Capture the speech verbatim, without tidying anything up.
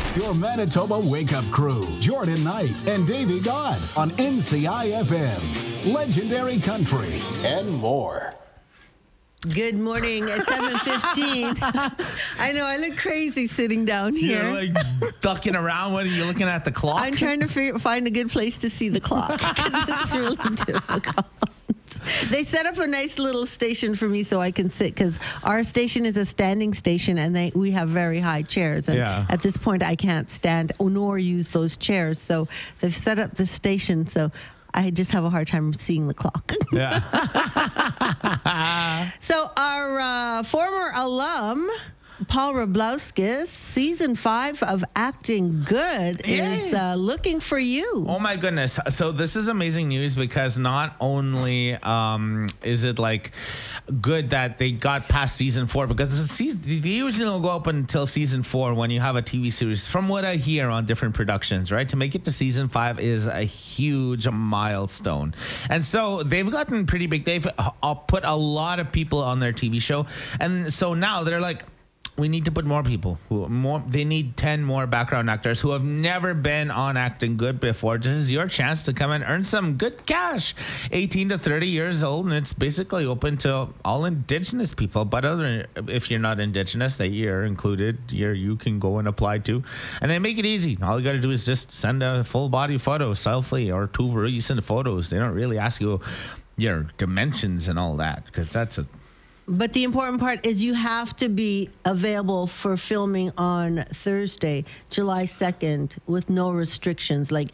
Your Manitoba Wake-Up Crew, Jordan Knight and Davey God on N C I F M, Legendary Country, and more. Good morning at seven fifteen. I know I look crazy sitting down here. You're like ducking around. What are you looking at the clock? I'm trying to figure, find a good place to see the clock because it's really difficult. They set up a nice little station for me so I can sit because our station is a standing station and they we have very high chairs. And Yeah. at this point, I can't stand nor use those chairs. So they've set up the station so I just have a hard time seeing the clock. Yeah. So our uh, former alum, Paul Rablowskis, season five of Acting Good is uh, looking for you. Oh my goodness. So this is amazing news because not only um, is it like good that they got past season four, because the season, they usually don't go up until season four when you have a T V series, from what I hear on different productions, right? To make it to season five is a huge milestone. And so they've gotten pretty big. They've uh, put a lot of people on their T V show. And so now they're like, we need to put more people who more they need ten more background actors who have never been on Acting Good before. This is your chance to come and earn some good cash. eighteen to thirty years old, and it's basically open to all Indigenous people, but other if you're not Indigenous, that you're included, you're, you can go and apply to. And they make it easy. All you got to do is just send a full body photo, selfie, or two recent photos. They don't really ask you your dimensions and all that, because that's a But the important part is you have to be available for filming on Thursday, July second, with no restrictions. Like,